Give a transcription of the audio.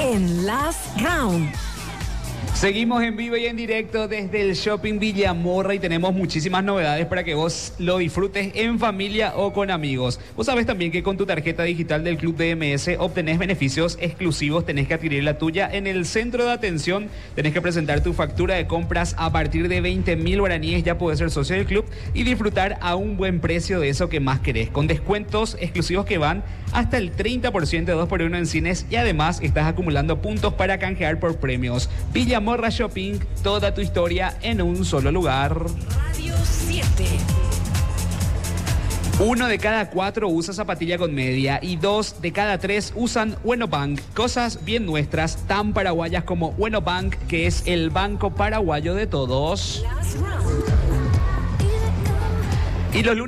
en Last Round. Seguimos en vivo y en directo desde el Shopping Villamorra y tenemos muchísimas novedades para que vos lo disfrutes en familia o con amigos. Vos sabés también que con tu tarjeta digital del Club DMS obtenés beneficios exclusivos, tenés que adquirir la tuya en el centro de atención, tenés que presentar tu factura de compras a partir de 20.000 guaraníes, ya podés ser socio del club y disfrutar a un buen precio de eso que más querés, con descuentos exclusivos que van hasta el 30% de 2x1 en cines y además estás acumulando puntos para canjear por premios. Villamorra Shopping, toda tu historia en un solo lugar. Radio 7. 1 de cada 4 usa zapatilla con media y 2 de cada 3 usan Bueno Bank. Cosas bien nuestras, tan paraguayas como Bueno Bank, que es el banco paraguayo de todos. Last Round. Y los